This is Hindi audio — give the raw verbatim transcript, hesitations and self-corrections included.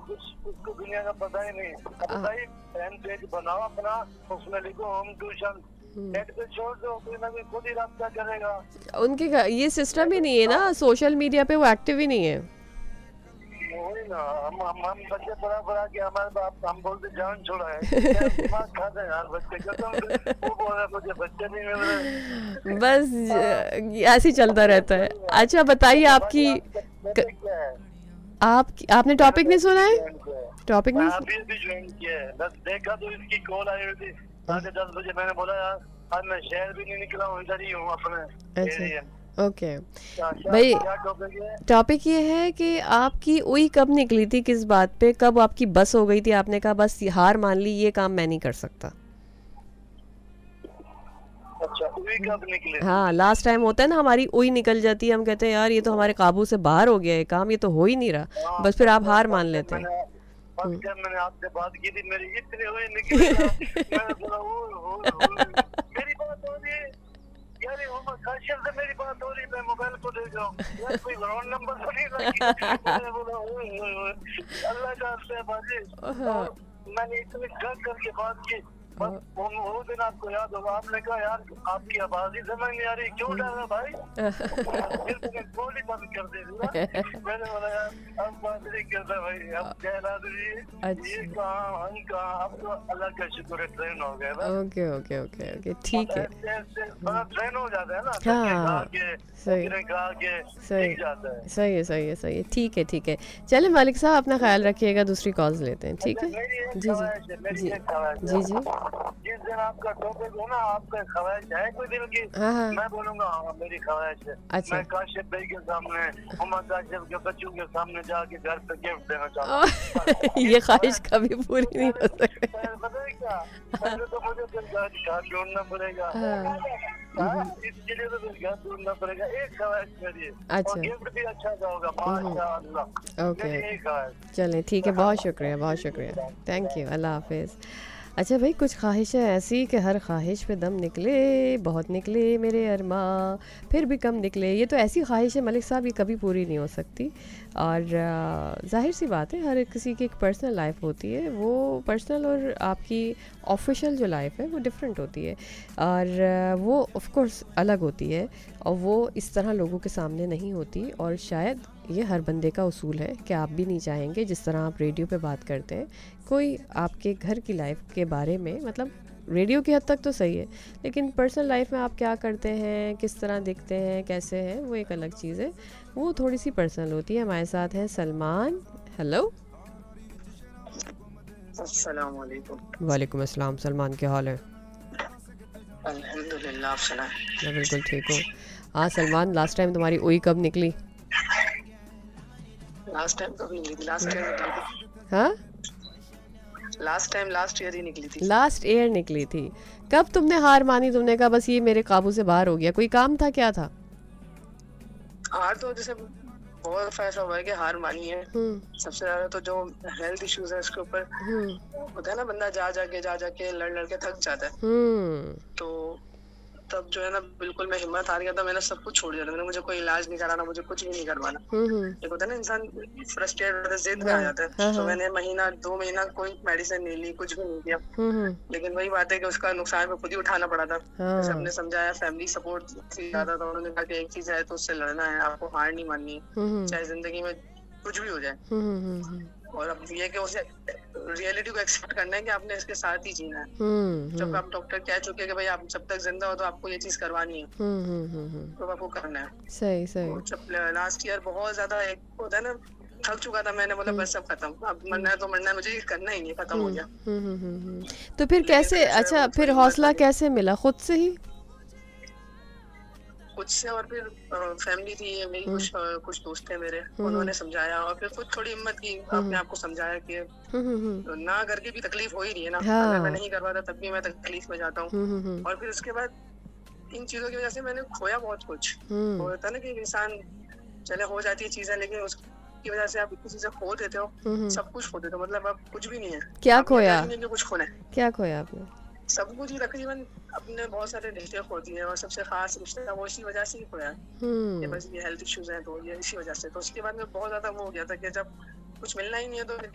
कुछ उसको दुनिया का पता ही नहीं। अब भाई फैन पेज बनाओ अपना, उसमें लिखो होम ट्यूशन, नेट पे छोड़ दो, कोई ना कोई खुद ही रास्ता करेगा। उनके घ- ये सिस्टम ही नहीं है ना, सोशल मीडिया पे वो एक्टिव ही नहीं है। वही ना, हम हम हम बच्चे पढ़ा पढ़ा के हमारे बाप हम बोलते जान छोड़ा है, क्या दिमाग खाते हैं यार बच्चे का। तो वो बोल रहे मुझे बच्चे नहीं मिल रहे। बस ज- ऐसे ही चलता रहता है। अच्छा बताइए आपकी क- क्या है, आप आपने टॉपिक नहीं सुना है? ज्वाइन किया है। टॉपिक मैं नहीं अभी अभी ज्वाइन किया है, बस देखा तो इसकी कॉल आई हुई थी साढ़े दस बजे। मैंने बोला यार आज मैं शहर भी नहीं निकला हूँ, इधर ही हूँ अपने एरिया में। अच्छा ओके क्या क्या भाई, क्या टॉपिक है? टॉपिक ये है कि आपकी उई कब निकली थी, किस बात पे, कब आपकी बस हो गई थी, आपने कहा बस हार मान ली, ये काम मैं नहीं कर सकता। अच्छा, उई कब निकले? हाँ लास्ट टाइम होता है ना हमारी उई निकल जाती है, हम कहते हैं यार ये तो हमारे काबू से बाहर हो गया है काम, ये तो हो ही नहीं रहा, हाँ, बस फिर आप हार मान फर्स्ट लेते टाइम हैं। मैंने फर्स्ट टाइम मैंने आपसे बात की थी, मेरी इतनी हुई निकली ना, मैंने बोला ओ हो हो मेरी बात हो रही है यार, ये मोहम्मद काशिफ से मेरी बात हो रही है, मैं मोबाइल को देख रहा हूँ यार, कोई रॉन्ग नंबर तो नहीं लगी। मैंने बोला ओए ओए ओए, अल्लाह जानता है बाजी। और मैंने इतनी गल करके बात की, बस वो वो दिन आपको याद होगा, आपने कहा यार आपकी आवाज ही समझ नहीं आ रही, क्यों डर रहा भाई? फिर मैंने गोली बंद कर दी थी ना। मैंने बोला यार अब बात नहीं करता भाई, अब कहना तो ये ये कहाँ हम कहाँ, अब तो अल्लाह का शुक्र है ट्रेन हो गया ना। ओके ओके ओके ओके ठीक है। ऐसे ऐसे बड़ा ट्रेन हो जाता है ना, हाँ, धक्के खा के सही गिरे खा के सही सीख जाता है। सही है सही है सही है ठीक है ठीक है। चले मालिक साहब अपना ख्याल रखिएगा, दूसरी कॉल्स लेते हैं ठीक है। मेरी एक जी जी ख्वाहिश है, मेरी जी एक ख्वाहिश जी है, जी जिस दिन आपका टॉपिक हो ना, आपका ख्वाहिश है कोई दिल की, हाँ हाँ मैं बोलूंगा हाँ मेरी ख्वाहिश है, अच्छा। मैं काशिफ भाई के सामने, मोहम्मद काशिफ के बच्चों के सामने जाके घर पे गिफ्ट देना चाहता हूँ। ये ख्वाहिश कभी पूरी नहीं हो सकती। पहले पता है क्या, पहले तो मुझे फिर घर घर ढूंढना पड़ेगा। हाँ, हाँ, इसके लिए तो फिर घर ढूंढना पड़ेगा। एक ख्वाहिश मेरी है, अच्छा। और गिफ्ट भी अच्छा सा होगा माशाअल्लाह। ओके मेरी एक ख्वाहिश। चलें ठीक है, बहुत शुक्रिया बहुत शुक्रिया, थैंक यू, अल्लाह हाफिज़। अच्छा भाई कुछ ख्वाहिशें ऐसी कि हर ख्वाहिश पे दम निकले, बहुत निकले मेरे अरमा फिर भी कम निकले, ये तो ऐसी ख्वाहिश है मलिक साहब, ये कभी पूरी नहीं हो सकती। और आ, जाहिर सी बात है हर एक किसी की एक पर्सनल लाइफ होती है, वो पर्सनल और आपकी ऑफिशियल जो लाइफ है वो डिफरेंट होती है, और आ, वो ऑफ कोर्स अलग होती है, और वो इस तरह लोगों के सामने नहीं होती। और शायद ये हर बंदे का उसूल है कि आप भी नहीं चाहेंगे जिस तरह आप रेडियो पे बात करते हैं कोई आपके घर की लाइफ के बारे में, मतलब रेडियो की हद तक तो सही है, लेकिन पर्सनल लाइफ में आप क्या करते हैं, किस तरह दिखते हैं, कैसे हैं, वो एक अलग चीज़ है, वो थोड़ी सी पर्सनल होती है। हमारे साथ हैं सलमान। हेलो। अस्सलाम वालेकुम। वालेकुम अस्सलाम। सलमान क्या हाल है? अल्हम्दुलिल्लाह, आप सुनाएं? मैं बिल्कुल ठीक हूँ। हाँ सलमान, लास्ट टाइम तुम्हारी उई कब निकली? लास्ट टाइम कब निकली थी? लास्ट टाइम निकली थी हाँ लास्ट टाइम लास्ट ईयर ही निकली थी। लास्ट ईयर निकली थी। कब तुमने हार मानी, तुमने कहा बस ये मेरे काबू से बाहर हो गया, कोई काम था, क्या था? हार तो जैसे बहुत फैसला हुआ है कि हार मानी है। सबसे ज्यादा तो जो हेल्थ इश्यूज है उसके ऊपर होता है ना, बंदा जा जाके जा जाके लड़ लड़ के थक जाता है। तो तब जो है ना बिल्कुल मैं हिम्मत हार गया था, मैंने सब कुछ छोड़ दिया था, मैंने मुझे कोई इलाज नहीं कराना, मुझे कुछ भी नहीं करवाना। एक होता है ना इंसान फ्रस्ट्रेट होता है, जिद में आ जाता है। तो मैंने महीना दो महीना कोई मेडिसिन नहीं ली, कुछ भी नहीं किया, लेकिन वही बात है कि उसका नुकसान में खुद ही उठाना पड़ा था। सबने समझाया, फैमिली सपोर्ट ज्यादा था, उन्होंने कहा कि एक चीज है तो उससे लड़ना है, आपको हार नहीं माननी है, चाहे जिंदगी में कुछ भी हो जाए। और अब ये कि उसे रियलिटी को एक्सेप्ट करना है कि आपने इसके साथ ही जीना है। जब आप डॉक्टर कह चुके कि भाई आप जब तक जिंदा हो तो आपको ये चीज करवानी है, तो आपको करना है। सही सही। जब लास्ट ईयर बहुत ज्यादा एक होता है ना, थक चुका था, मैंने बोला बस अब खत्म, अब मरना है तो मरना है, मुझे ये करना ही नहीं, खत्म हो गया। तो फिर कैसे, अच्छा फिर हौसला कैसे मिला? खुद से ही? कुछ से, और फिर फैमिली थी मेरी, कुछ कुछ दोस्त थे मेरे, उन्होंने समझाया, और फिर खुद थोड़ी हिम्मत की, अपने आप को समझाया कि ना करके भी तकलीफ हो ही रही है ना, अगर मैं नहीं करवाता तब भी मैं तकलीफ में जाता हूँ। और फिर उसके बाद इन चीजों की वजह से मैंने खोया बहुत कुछ। होता है ना कि इंसान चले हो जाती है चीजें, लेकिन उसकी वजह से आप इतनी चीजें खो देते हो, सब कुछ खो देते हो, मतलब अब कुछ भी नहीं है। क्या खोया? कुछ खोना है। क्या खोया आपने? सब कुछ ही तकरीबन अपने बहुत सारे रिश्ते खोती है, और सबसे खास रिश्ता वो इसी वजह से ही खोया है, बस ये हेल्थ इश्यूज हैं तो ये इसी वजह से। तो उसके बाद में बहुत ज्यादा वो हो गया था कि जब कुछ मिलना ही नहीं है तो